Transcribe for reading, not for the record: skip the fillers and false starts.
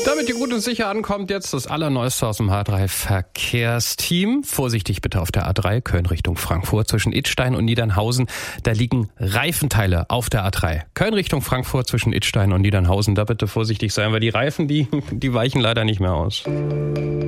Damit ihr gut und sicher ankommt, jetzt das Allerneueste aus dem H3-Verkehrsteam. Vorsichtig bitte auf der A3, Köln Richtung Frankfurt, zwischen Idstein und Niedernhausen. Da liegen Reifenteile auf der A3. Köln Richtung Frankfurt, zwischen Idstein und Niedernhausen. Da bitte vorsichtig sein, weil die Reifen, die weichen leider nicht mehr aus.